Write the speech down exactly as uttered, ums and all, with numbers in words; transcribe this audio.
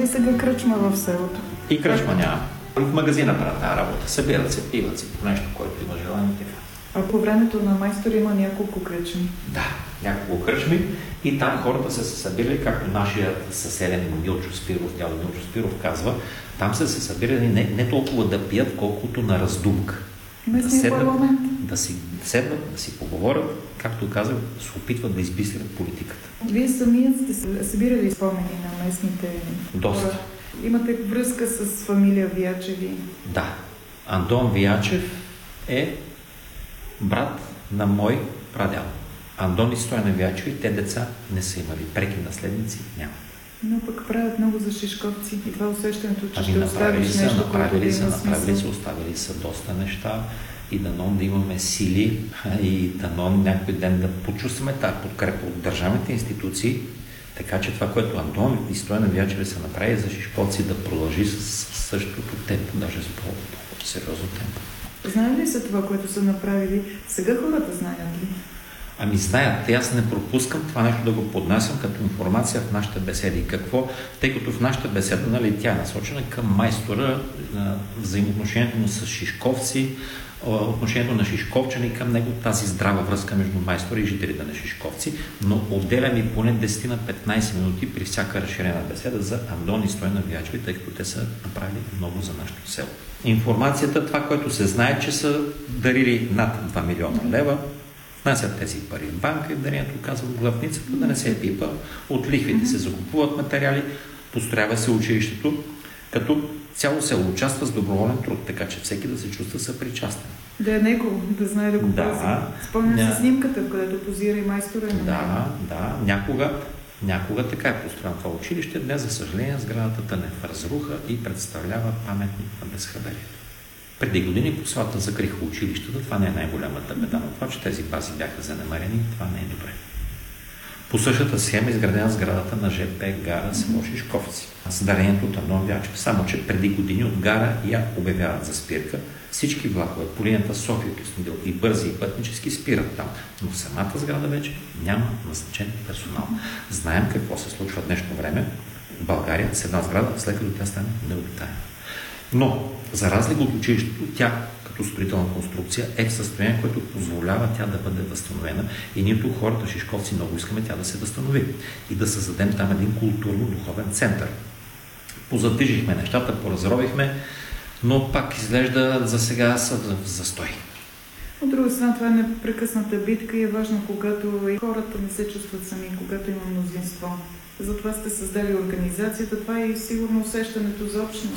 ли сега кръчма в селото? И кръчма няма. В магазина правят тази работа. Събират се, пиват си по нещо, което има желание. А по времето на майстора има няколко кръчми? Да, няколко кръчми и там хората са се събирали, както нашия съседен Милчо Спиров, дядо Милчо Спиров казва, там са се събирали не, не толкова да пият, колкото на раздумка. Да седнат, да си седнат, да си поговорят, както казах, да се опитват да избистрят политиката. Вие самият сте събирали спомени на местните Доста. хора. Имате връзка с фамилия Виячеви? Да. Антон Виячев е брат на мой прадядо. Антон и Стоян Виячеви, те деца не са имали. Преки наследници нямат. Но пък правят много за Шишковци и това усещането, че ами ще оставиш са, нещо, направили което са, има направили смисъл. са, оставили са доста неща и дано да имаме сили и дано някой ден да почувстваме тази подкрепа от държавните институции, така че това, което Антон и Стоян Виячеви са направили за Шишковци, да продължи с същото темпо, даже с по-сериозно темпо. Знаят ли са това, което са направили? Сега хората знаят ли? Ами знаят, аз не пропускам това нещо да го поднасям като информация в нашите беседи. Какво? Тъй като в нашата беседа, нали, тя е насочена към майстора, взаимоотношението му с Шишковци, отношението на шишковчани към него, тази здрава връзка между майстора и жителите на Шишковци, но отделям и поне десет на петнайсет минути при всяка разширена беседа за Антон и Стоян Виячеви, тъй като те са направили много за нашето село. Информацията, това, което се знае, че са дарили над два милиона лева, внасят тези пари в банка и дарението казва главницата да не се пипа, от лихвите се закупуват материали, построява се училището, като цяло село участва с доброволен труд, така че всеки да се чувства съпричастен. Да е него, да знае да го да, пази. Спомням ня... се снимката, в където позира и майстора. Да, да. Някога, някога така е построено това училище. Днес, за съжаление, сградата тъне в разруха и представлява паметник на безхаберието. Преди години по селата закриха училищата. Това не е най-голямата беда, но това, че тези бази бяха занемарени, това не е добре. По същата схема изградена сградата на ЖП гара село Шишковци. С дарението от Антон Виячев, само че преди години от гара я обявяват за спирка. Всички влакове по линията София-Кюстендил и бързи и пътнически спират там, но в самата сграда вече няма назначен персонал. Знаем какво се случва в днешно време в България с една сграда, след като тя стане необитаема. Но, за разлика от училището, тя като строителна конструкция е в състояние, което позволява тя да бъде възстановена и нито хората шишковци много искаме тя да се възстанови и да създадем там един културно-духовен център. Позатижихме нещата, поразровихме, но пак изглежда за сега са в застой. От друга страна, това е непрекъсната битка и е важно, когато и хората не се чувстват сами, когато има мнозинство. Затова сте създали организацията, това е и сигурно усещането за общност.